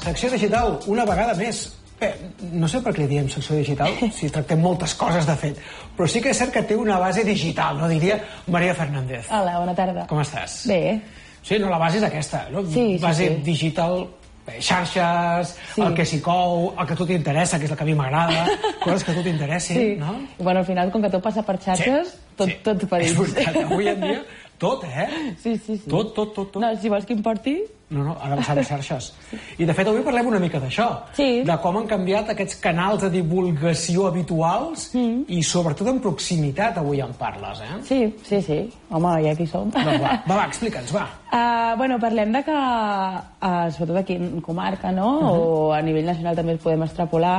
secció digital, una vegada més. Bé, no sé per què li diem secció digital, si tractem moltes coses, de fet, però sí que és cert que té una base digital, no diria Maria Fernández. Hola, bona tarda. Com estàs? Bé. Sí, no, la base és aquesta, no? Sí, base digital, xarxes, el que s'hi cou, el que a tu t'interessa, que és el que a mi m'agrada, coses que a tu t'interessin, no? Bueno, al final, com que tot passa per xarxes, tot per ells. És veritat, avui en dia, tot, Sí. Tot. No, si vols que importi... No, ara passar de xarxes. I, de fet, avui parlem una mica d'això. Sí. De com han canviat aquests canals de divulgació habituals i, sobretot, en proximitat, avui en parles, Sí. Home, ja aquí som. Va, explica'ns, va. Bueno, parlem de que, sobretot aquí en comarca, no? O a nivell nacional també es podem extrapolar,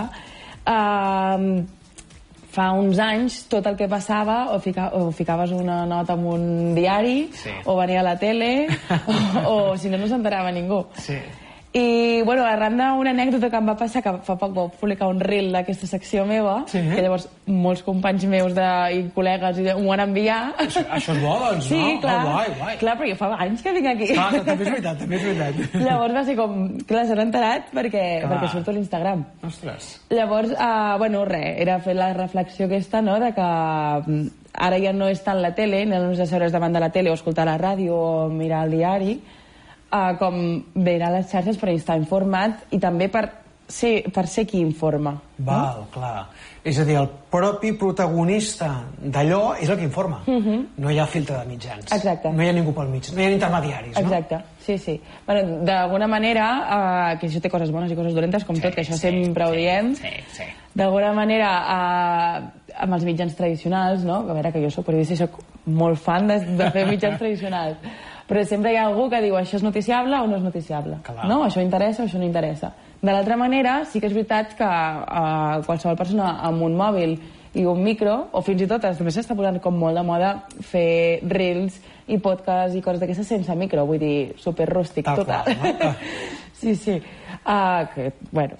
fa uns anys tot el que passava o ficaves una nota en un diari o venia a la tele o si no s'enterava ningú. I, bueno, arran d'una anècdota que em va passar, que fa poc vaig publicar un reel d'aquesta secció meva, que llavors molts companys meus i col·legues m'ho van enviar. Això és bo, doncs, no? Sí, clar. Guai. Clar, perquè fa anys que vinc aquí. Clar, també és veritat. Llavors va ser com... Clar, s'han enterat perquè surto a l'Instagram. Ostres. Llavors, bueno, res, era fer la reflexió aquesta, no?, de que ara ja no és tant la tele, no només asseure's davant de la tele o escoltar la ràdio o mirar el diari, com veure a les xarxes per estar informat i també per ser qui informa. Val, clar. És a dir, el propi protagonista d'allò és el que informa. No hi ha filtre de mitjans. Exacte. No hi ha ningú pel mig. No hi ha intermediaris, no? Exacte, sí. Bueno, d'alguna manera, que això té coses bones i coses dolentes, com tot, que això sempre ho diem. Sí. D'alguna manera, amb els mitjans tradicionals, no? A veure, que jo soc periodista i soc molt fan de fer mitjans tradicionals. Però sempre hi ha algú que diu això és noticiable o no és noticiable. No? Això interessa o això no interessa. De l'altra manera, sí que és veritat que qualsevol persona amb un mòbil i un micro, o fins i tot també s'està posant com molt de moda fer reels i podcasts i coses d'aquestes sense micro, vull dir, super rústic, total. Sí. Bueno,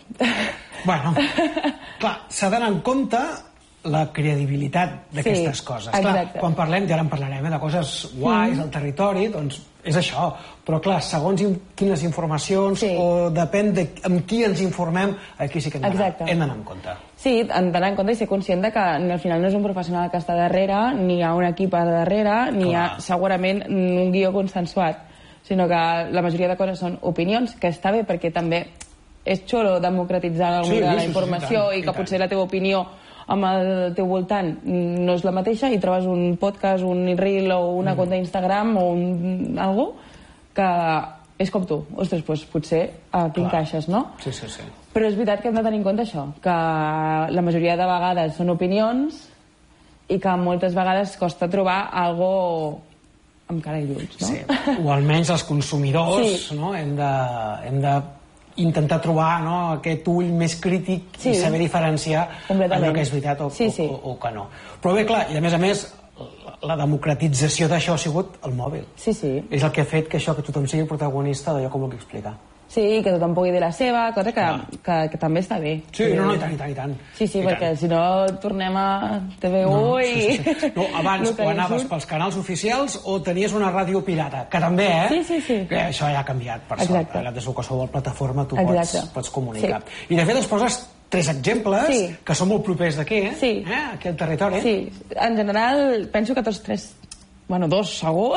clar, s'ha d'anar en compte la credibilitat d'aquestes coses. Clar, quan parlem, i ara en parlarem, de coses guais al territori, doncs és això. Però clar, segons quines informacions o depèn de amb qui ens informem, aquí sí que hem d'anar en compte. Sí, hem d'anar en compte i ser conscient que al final no és un professional que està darrere, ni hi ha un equip a darrere, ni hi ha segurament un guió consensuat, sinó que la majoria de coses són opinions, que està bé perquè també és xulo democratitzar la informació i que potser la teva opinió amb el teu voltant no és la mateixa i trobes un podcast, un reel o una compte d'Instagram o algú que és com tu. Ostres, doncs potser aquí encaixes, no? Sí. Però és veritat que hem de tenir en compte això, que la majoria de vegades són opinions i que moltes vegades costa trobar algo amb cara i ulls, no? Sí, o almenys els consumidors hem de intentar trobar aquest ull més crític i saber diferenciar allò que és veritat o que no. Però bé, clar, i a més, la democratització d'això ha sigut el mòbil. Sí. És el que ha fet que això, que tothom sigui protagonista d'allò que vulgui explicar. Sí, que tothom pugui dir la seva, cosa que també està bé. Sí, no, i tant. Sí, perquè si no tornem a TV1 i... No, abans, o anaves pels canals oficials o tenies una ràdio pirata, que també, Sí. Que això ja ha canviat, per sort. Des de qualsevol plataforma tu pots comunicar. I de fet es poses 3 exemples que són molt propers d'aquí, aquí al territori. Sí, en general penso que tots 3, bueno, 2 segur.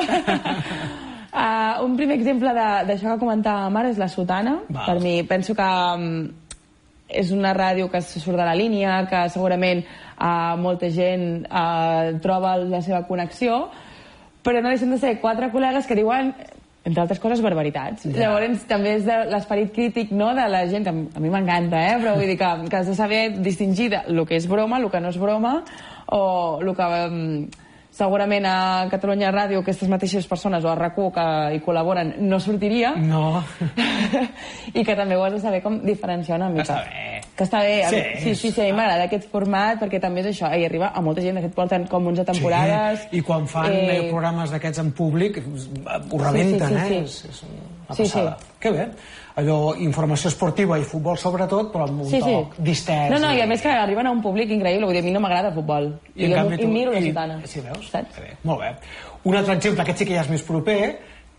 Un primer exemple d'això que comentàvem ara és La Sotana. Per mi, penso que és una ràdio que surt de la línia, que segurament molta gent troba la seva connexió, però no deixen de ser 4 col·legues que diuen, entre altres coses, barbaritats. Llavors també és de l'esperit crític de la gent, que a mi m'encanta, però vull dir que has de saber distingir el que és broma, el que no és broma, o el que... segurament a Catalunya Ràdio aquestes mateixes persones o a RAC1 que hi col·laboren no sortiria. No. I que també ho has de saber com diferenciar una mica. Que està bé. Sí, a mi m'agrada aquest format perquè també és això, hi arriba a molta gent, de fet porten com 11 temporades. I quan fan programes d'aquests en públic ho rebenten, és una passada. Que bé. Allò, informació esportiva i futbol sobretot, però amb un toc distès. No, i a més que arriben a un públic increïble, vull dir, a mi no m'agrada futbol. I miro La Sotana. Sí, veus? Molt bé. Un altre exemple, aquest sí que ja és més proper,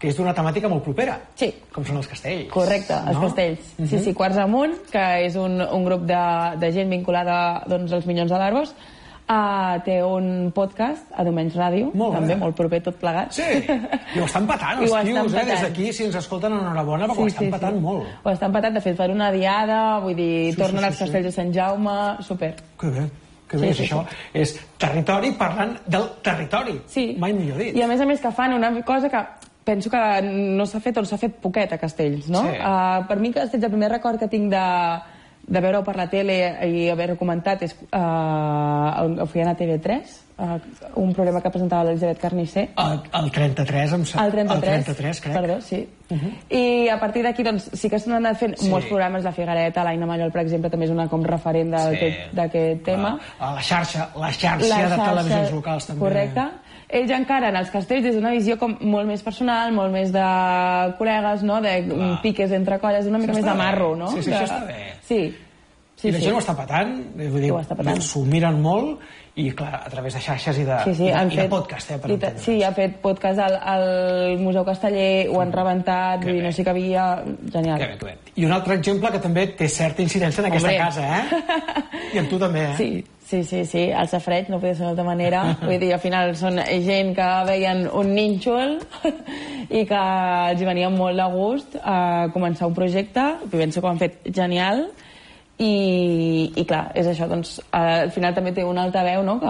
que és d'una temàtica molt propera. Sí. Com són els castells. Correcte, els castells. Sí, Quarts Amunt, que és un grup de gent vinculada als Minyons de l'Arbós, té un podcast a Domenys Ràdio, també molt proper tot plegat. Sí, i ho estan patant els tios, des d'aquí, si ens escolten, enhorabona, perquè ho estan patant molt. Ho estan patant, de fet, fan una diada, vull dir, tornen als castells de Sant Jaume, super. Que bé. Que bé, això és territori parlant del territori, mai millor dit. I a més que fan una cosa que penso que no s'ha fet o s'ha fet poquet a Castells, no? Per mi Castells, el primer record que tinc de veure-ho per la tele i haver-ho comentat és ho feien a TV3, un programa que presentava l'Elisabet Carnicer. El 33, em sembla. El 33, crec. Perdó, sí. I a partir d'aquí, doncs, sí que s'han anat fent molts programes, La Figuereta, l'Aina Mallol, per exemple, també és una com referent d'aquest tema. La xarxa de televisions locals, també. Correcte. Ells encara en els castells des d'una visió com molt més personal, molt més de col·legues, no? De piques entre colles, una mica més de marro, no? Sí, això està bé. Sí. I la gent ho està patant, s'ho miren molt, i clar, a través de xarxes i de podcast, per entendre. Sí, ha fet podcast al Museu Casteller, ho han rebentat, vull dir, no sé què havia... Genial. Que bé. I un altre exemple que també té certa incidència en aquesta casa, I amb tu també, Sí, el safareig no podia ser d'altra manera. Vull dir, al final són gent que veien un nínxol i que els hi venia molt de gust a començar un projecte, penso que ho han fet genial, i clar, és això, doncs al final també té una altaveu, no?,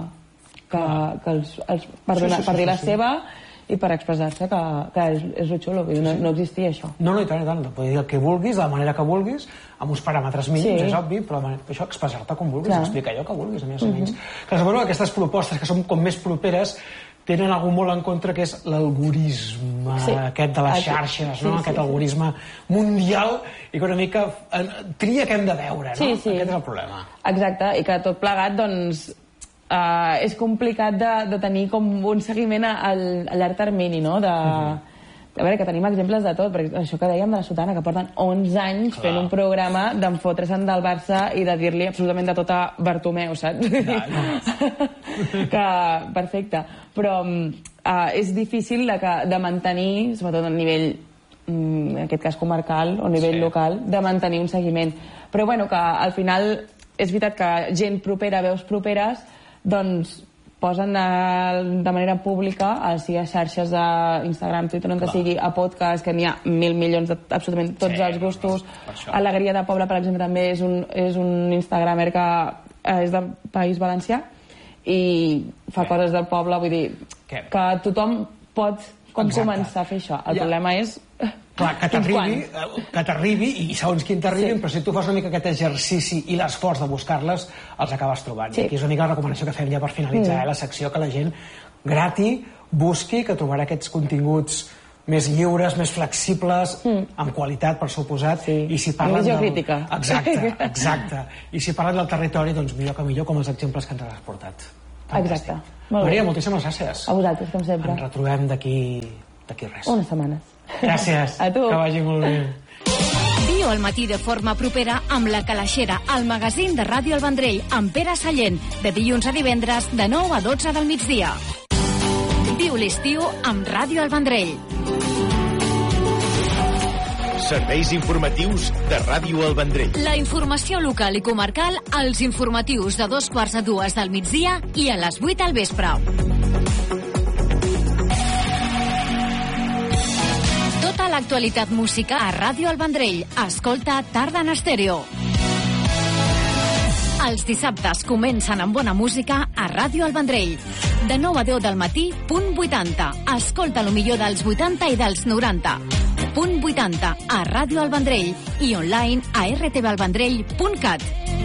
per dir la seva i per expressar-se, que és lo xulo, no existia això. No, i tant, poder dir el que vulguis, de la manera que vulguis, amb uns paràmetres mínims, és obvi, però això, expressar-te com vulguis, explicar allò que vulguis, a més o menys. Que suposo que aquestes propostes, que són com més properes, tenen algú molt en contra, que és l'algorisme aquest de les xarxes, aquest algorisme mundial, i que una mica tria què hem de veure, no? Aquest és el problema. Exacte, i que tot plegat, doncs, és complicat de tenir com un seguiment a llarg termini, no? A veure, que tenim exemples de tot, perquè això que dèiem de la Sotana, que porten 11 anys fent un programa d'enfotre-se'n del Barça i de dir-li absolutament de tot a Bartomeu, saps? Perfecte. Però és difícil de mantenir, sobretot a nivell, en aquest cas comarcal, o a nivell local, de mantenir un seguiment. Però bueno, que al final és veritat que gent propera, veus properes, doncs posen de manera pública a xarxes d'Instagram, Twitter, on sigui, a podcast, que n'hi ha 1.000 milions de absolutament tots els gustos. Alegria de Poble, per exemple, també és un instagramer que és del País Valencià i fa coses del poble, vull dir que tothom pot començar a fer això. El problema és... Clar, que t'arribi, i segons quin t'arribi, però si tu fas una mica aquest exercici i l'esforç de buscar-les, els acabes trobant. I aquí és una mica la recomanació que fem ja per finalitzar la secció, que la gent grati, busqui, que trobarà aquests continguts més lliures, més flexibles, amb qualitat, per suposat, i si parlen del... crítica. Exacte. I si parlen del territori, doncs millor que millor, com els exemples que ens has portat. Exacte. Maria, moltíssimes gràcies. A vosaltres, com sempre. Ens retrobem d'aquí res. Unes setmanes. Gràcies. A tu. Que vagi molt bé. Viu al matí de forma propera amb La Calaixera, el magazín de Ràdio El Vendrell, amb Pere Sallent, de dilluns a divendres, de 9 a 12 del migdia. Viu l'estiu amb Ràdio El Vendrell. Serveis informatius de Ràdio El Vendrell. La informació local i comarcal als informatius de 2:45 del migdia i a les 8 al vespre. Tota l'actualitat musical a Ràdio El Vendrell. Escolta Tarda en Estèreo. Els dissabtes comencen amb bona música a Ràdio El Vendrell. De 9 a 10 del matí, punt 80. Escolta lo millor dels 80 i dels 90. Punt 80 a Ràdio El Vendrell i online a rtvelvendrell.cat.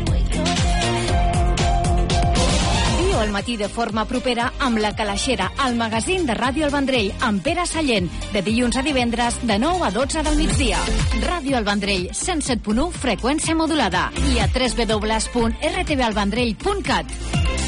Viu el matí de forma propera amb La Calaixera, el magazín de Ràdio El Vendrell, amb Pere Sallent, de dilluns a divendres, de 9 a 12 del migdia. Ràdio El Vendrell, 107.1, freqüència modulada, i a www.rtvelvendrell.cat.